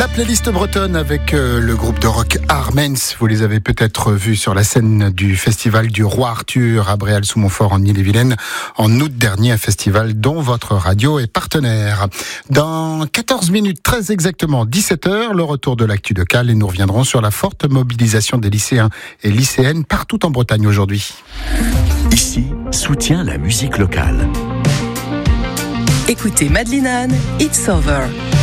La playlist bretonne avec le groupe de rock Armens. Vous les avez peut-être vus sur la scène du festival du Roi Arthur à Bréal-sous-Montfort en Ille-et-Vilaine en août dernier, un festival dont votre radio est partenaire. Dans 14 minutes, très exactement 17h, le retour de l'actu de Cal et nous reviendrons sur la forte mobilisation des lycéens et lycéennes partout en Bretagne aujourd'hui. Ici, soutient la musique locale. Écoutez Madeleine Anne, It's Over.